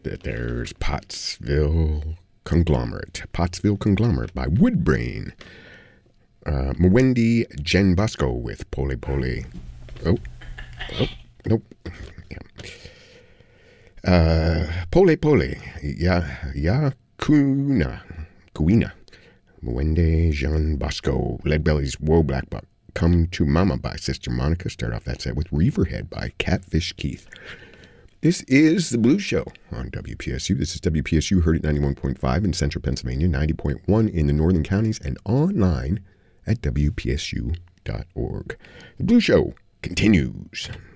There's Pottsville Conglomerate by Woodbrain. Mwendi Jen Bosco with Pole Pole. Nope. Yeah. Pole Pole. Ya Kuina. Mwende Jean Bosco. Leadbelly's Whoa Black Buck. Come to Mama by Sister Monica. Start off that set with Reaverhead by Catfish Keith. This is The Blues Show on WPSU. This is WPSU, heard at 91.5 in central Pennsylvania, 90.1 in the northern counties, and online at WPSU.org. The Blues Show continues.